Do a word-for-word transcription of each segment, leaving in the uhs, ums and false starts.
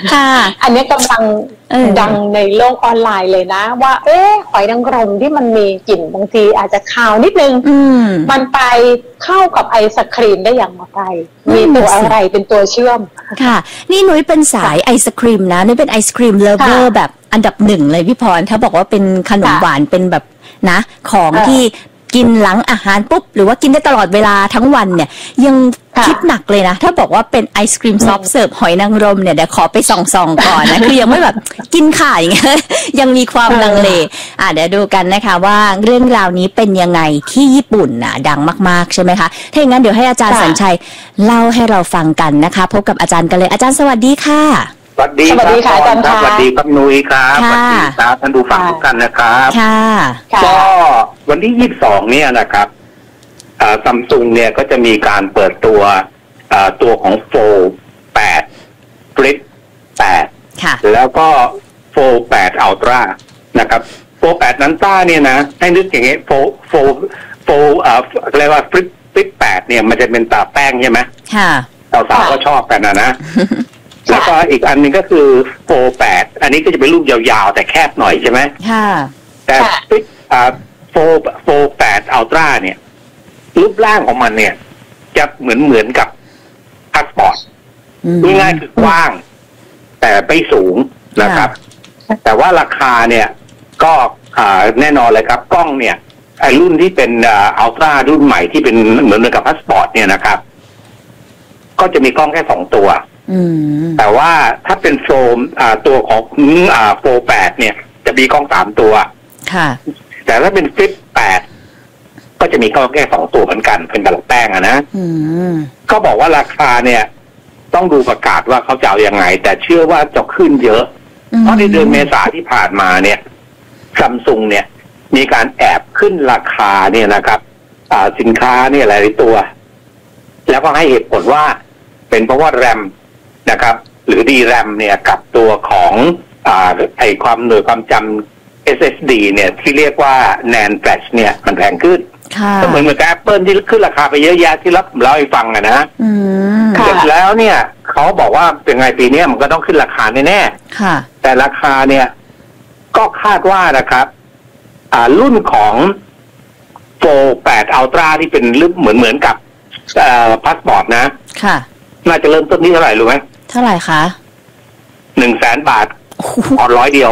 ค่ะอันนี้กำลังดังในโลกออนไลน์เลยนะว่าเอ๊ะหอยนางรมที่มันมีกลิ่นบางทีอาจจะคาวนิดนึงมมันไปเข้ากับไอศครีมได้อย่างไรมีตัวอะไรเป็นตัวเชื่อมค่ะนี่นุ้ยเป็นสายไอศครีมนะนุ้ยเป็นไอศครีมเลิฟเวอร์แบบอันดับหนึ่งเลยพี่พรถ้าบอกว่าเป็นขนมหวานเป็นแบบนะของที่กินหลังอาหารปุ๊บหรือว่ากินได้ตลอดเวลาทั้งวันเนี่ยยังคิดหนักเลยนะถ้าบอกว่าเป็นไอศครีมซอฟต์เสิร์ฟหอยนางรมเนี่ยเดี๋ยวขอไปส่องๆก่อนนะคือยังไม่แบบกินข่าอย่างเงี้ยยังมีความลังเลอ่ะเดี๋ยวดูกันนะคะว่าเรื่องราวนี้เป็นยังไงที่ญี่ปุ่นน่ะดังมากๆใช่ไหมคะถ้าอย่างนั้นเดี๋ยวให้อาจารย์สัญชัยเล่าให้เราฟังกันนะคะพบกับอาจารย์กันเลยอาจารย์สวัสดีค่ะสวัสดีครับอาจารย์ครับสวัสดีครับนุ้ยครับสวัสดีครับท่านผู้ฟังทุกท่านนะครับค่ะก็วันที่ยี่สิบสองเนี่ยนะครับซัมซุงเนี่ยก็จะมีการเปิดตัวตัวของโฟลแปดฟลิปแปดแล้วก็โฟลแปดอัลตร้านะครับโฟลแปดนันต้าเนี่ยนะให้นึกอย่างเงี้ยโฟลโฟลโฟลเอ่อเรียกว่าฟลิปฟลิปแปดเนี่ยมันจะเป็นตาแป้งใช่ไหมค่ะสาวๆก็ชอบกันนะนะแล้วก็อีกอันนึงก็คือโฟลแปดอันนี้ก็จะเป็นรูปยาวๆแต่แคบหน่อยใช่ไหมค่ะแต่ฟลิปอ่าโฟลโฟลแปดอัลตร้าเนี่ยรูปร่างของมันเนี่ยจะเหมือนเหมือนกับพาสปอร์ตง่ายๆคือกว้างแต่ไม่สูงนะครับแต่ว่าราคาเนี่ยก็แน่นอนเลยครับกล้องเนี่ยไอ้รุ่นที่เป็นอัลตร้ารุ่นใหม่ที่เป็นเหมือนกับพาสปอร์ตเนี่ยนะครับก็จะมีกล้องแค่สองตัวแต่ว่าถ้าเป็นโฟมตัวของโฟร์แปดเนี่ยจะมีกล้องสามตัวแต่ถ้าเป็นฟลิปแปดก็จะมีกล้องแค่สองตัวเหมือนกันเป็นแบบแป้งอะนะก็บอกว่าราคาเนี่ยต้องดูประกาศว่าเขาจะเอายังไงแต่เชื่อว่าจะขึ้นเยอะเพราะในเดือนเมษาที่ผ่านมาเนี่ยซัมซุงเนี่ยมีการแอบขึ้นราคาเนี่ยนะครับสินค้าเนี่ยหลายตัวแล้วก็ให้เหตุผลว่าเป็นเพราะว่าแรมนะครับหรือ ดี แรม เนี่ยกับตัวของอ่าไอความหน่วยความจำ เอส เอส ดี เนี่ยที่เรียกว่า แนน Flash เนี่ยมันแพงขึ้นก็เหมือนเหมือนกับ Apple ที่ขึ้นราคาไปเยอะแยะที่รับเล่าให้ฟังอะนะเสร็จแล้วเนี่ยเขาบอกว่าเป็นไงปีนี้มันก็ต้องขึ้นราคาแน่ๆแต่ราคาเนี่ยก็คาดว่านะครับอ่ารุ่นของโฟร์แปด Ultra ที่เป็นรุ่นเหมือนเหมือนกับเอ่อพาสปอร์ตนะค่ะน่าจะเริ่มต้นที่เท่าไหร่รู้ไหมเท่าไหร่คะหนึ่งแสนบาทออนร้อยเดียว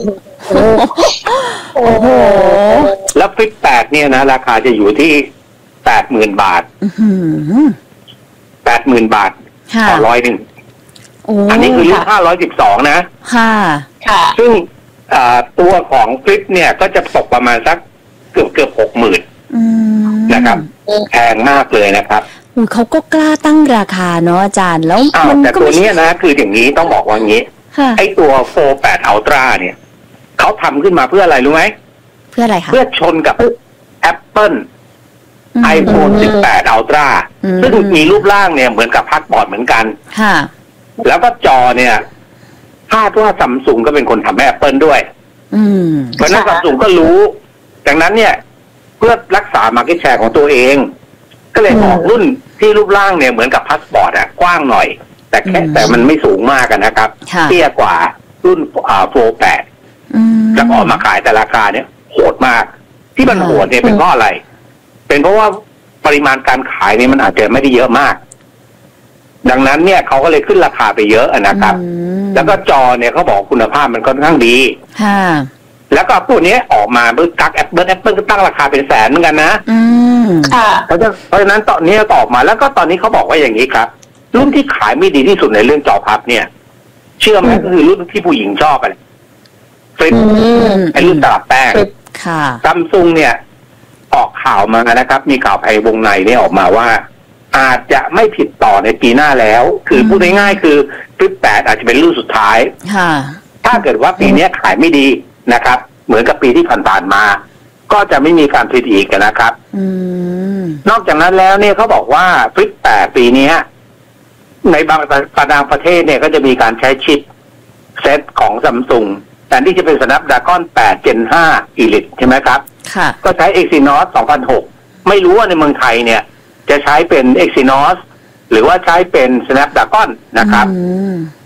โอ้โหแล้วฟิตแปดเนี่ยนะราคาจะอยู่ที่แปดหมื่นบาทแปดหมื่นบาทต่อร้อยหนึ่งอันนี้คือรุ่นห้าร้อยสิบสองนะค่ะค่ะซึ่งตัวของฟิตเนี่ยก็จะตกประมาณสักเกือบเกือบหกหมื่นนะครับแพงมากเลยนะครับเขาก็กล้าตั้งราคาเนาะอาจารย์แล้วมันแต่ตัวนี้นะคืออย่างนี้ต้องบอกว่างี้ไอ้ตัวโฟร์แปด Ultra เนี่ยเขาทำขึ้นมาเพื่ออะไรรู้ไหมเพื่ออะไรคะเพื่อชนกับ Apple iPhone สิบแปด Ultra ซึ่งมีรูปร่างเนี่ยเหมือนกับพาสปอร์ตเหมือนกันค่ะแล้วก็จอเนี่ยคาดว่าซัมซุงก็เป็นคนทำให้ Apple ด้วยเพราะนั้นซัมซุงก็รู้ดังนั้นเนี่ยเพื่อรักษา market share ของตัวเองก็เลยออกรุ่นที่รูปร่างเนี่ยเหมือนกับพาสปอร์ตอะกว้างหน่อยแต่แค่แต่มันไม่สูงมากกันนะครับเตี้ยกว่ารุ่นอ่าโฟร์แปดแล้วออกมาขายแต่ราคาเนี่ยโหดมากที่มันโหดเนี่ยเป็นเพราะอะไรเป็นเพราะว่าปริมาณการขายเนี่ยมันอาจจะไม่ได้เยอะมากดังนั้นเนี่ยเขาก็เลยขึ้นราคาไปเยอะนะครับแล้วก็จอเนี่ยเขาบอกคุณภาพมันค่อนข้างดีแล้วก็ตัวนี้ออกมาเบิร์กักแอปเบิร์แอปเปิลก็ตั้งราคาเป็นแสนเหมือนกันนะค่ะเพราะฉะนั้นเพราะฉะนั้นตอนนี้ตอบมาแล้วก็ตอนนี้เขาบอกว่าอย่างนี้ครับรุ่นที่ขายไม่ดีที่สุดในเรื่องจอพับเนี่ยเชื่อไหมก็คือรุ่นที่ผู้หญิงชอบอะไรฟลิปไอ้รุ่นตลับแป้งซัมซุงเนี่ยออกข่าวมานะครับมีข่าวภายวงในเนี่ยออกมาว่าอาจจะไม่ผิดต่อในปีหน้าแล้วคือพูดง่ายๆคือฟลิปแปดอาจจะเป็นรุ่นสุดท้ายถ้าเกิดว่าปีนี้ขายไม่ดีนะครับเหมือนกับปีที่ผ่านๆมาก็จะไม่มีการผลิตอีกนะครับนอกจากนั้นแล้วเนี่ยเขาบอกว่าฟลิปแปดปีนี้ในบางบางประเทศเนี่ยก็จะมีการใช้ชิปเซตของซัมซุงแต่ที่จะเป็น Snapdragon แปด Gen ห้า Elite ใช่ไหมครับค่ะก็ใช้ Exynos สองพันหกไม่รู้ว่าในเมืองไทยเนี่ยจะใช้เป็น Exynos หรือว่าใช้เป็น Snapdragon นะครับ